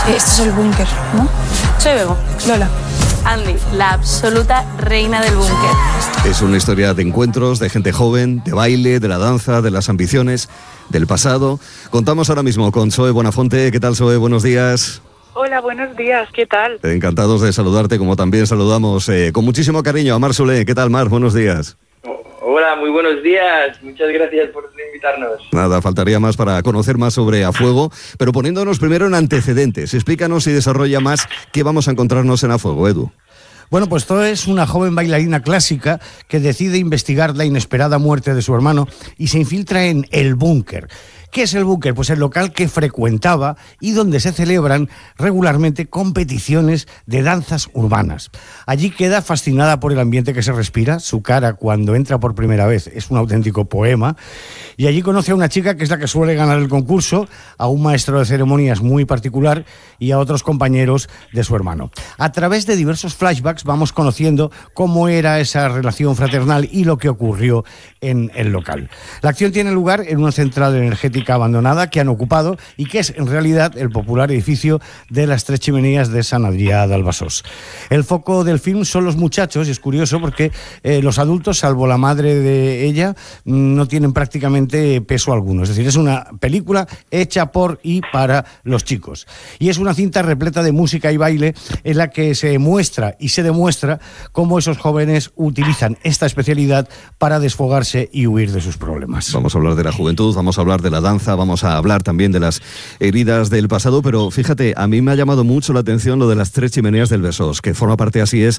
Sí, esto es el búnker, ¿no? Soy Bego. Lola. Andy, la absoluta reina del búnker. Es una historia de encuentros, de gente joven, de baile, de la danza, de las ambiciones, del pasado. Contamos ahora mismo con Zoe Buenafonte. ¿Qué tal, Zoe? Buenos días. Hola, buenos días, ¿qué tal? Encantados de saludarte, como también saludamos con muchísimo cariño a Mar Solé. ¿Qué tal, Mar? Buenos días. Hola, muy buenos días. Muchas gracias por invitarnos. Nada, faltaría más para conocer más sobre A Fuego, pero poniéndonos primero en antecedentes. Explícanos y desarrolla más qué vamos a encontrarnos en A Fuego, Edu. Bueno, pues Zoe es una joven bailarina clásica que decide investigar la inesperada muerte de su hermano y se infiltra en el búnker. ¿Qué es el búnker? Pues el local que frecuentaba y donde se celebran regularmente competiciones de danzas urbanas. Allí queda fascinada por el ambiente que se respira. Su cara cuando entra por primera vez es un auténtico poema. Y allí conoce a una chica que es la que suele ganar el concurso, a un maestro de ceremonias muy particular y a otros compañeros de su hermano. A través de diversos flashbacks vamos conociendo cómo era esa relación fraternal y lo que ocurrió en el local. La acción tiene lugar en una central energética abandonada que han ocupado y que es en realidad el popular edificio de las Tres Chimeneas de Sant Adrià del Besòs. El foco del film son los muchachos y es curioso porque los adultos, salvo la madre de ella, no tienen prácticamente peso alguno. Es decir, es una película hecha por y para los chicos. Y es una cinta repleta de música y baile en la que se muestra y se demuestra cómo esos jóvenes utilizan esta especialidad para desfogarse y huir de sus problemas. Vamos a hablar de la juventud, vamos a hablar de la danza, vamos a hablar también de las heridas del pasado, pero fíjate, a mí me ha llamado mucho la atención lo de las Tres Chimeneas del Besòs, que forma parte, así es,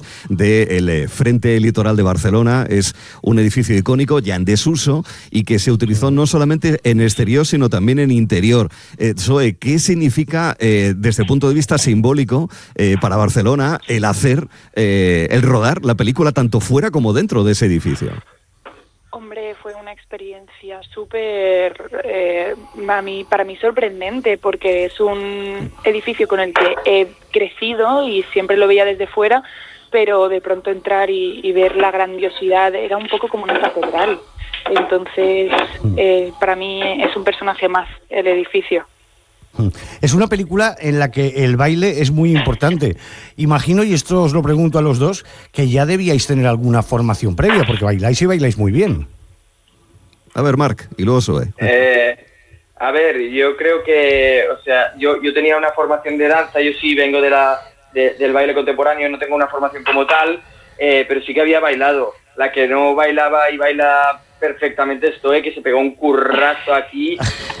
del Frente Litoral de Barcelona. Es un edificio icónico ya en desuso y que se utilizó no solamente en exterior, sino también en interior. Zoe, ¿qué significa desde el punto de vista simbólico para Barcelona el rodar la película tanto fuera como dentro de ese edificio? Hombre, fue una experiencia súper, para mí sorprendente, porque es un edificio con el que he crecido y siempre lo veía desde fuera, pero de pronto entrar y ver la grandiosidad era un poco como una catedral. Entonces, para mí es un personaje más, el edificio. Es una película en la que el baile es muy importante. Imagino, y esto os lo pregunto a los dos, que ya debíais tener alguna formación previa, porque bailáis y bailáis muy bien. A ver, Marc, y luego Zoe. A ver, yo creo que, o sea, yo tenía una formación de danza, yo sí vengo del baile contemporáneo, no tengo una formación como tal, pero sí que había bailado. La que no bailaba y baila perfectamente es Zoe, que se pegó un currazo aquí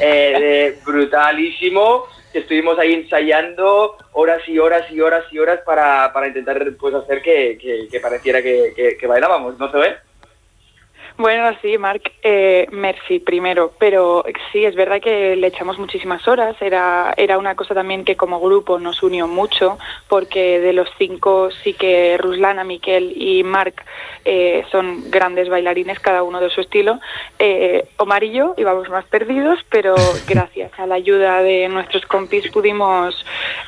brutalísimo, que estuvimos ahí ensayando horas y horas y horas y horas para intentar pues hacer que pareciera que bailábamos, ¿no, Zoe? Bueno, sí, Marc, merci primero, pero sí, es verdad que le echamos muchísimas horas, era una cosa también que como grupo nos unió mucho, porque de los 5 sí que Ruslana, Miquel y Marc son grandes bailarines, cada uno de su estilo. Omar y yo íbamos más perdidos, pero gracias a la ayuda de nuestros compis pudimos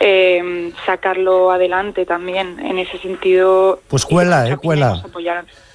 sacarlo adelante también, en ese sentido. Pues cuela, cuela.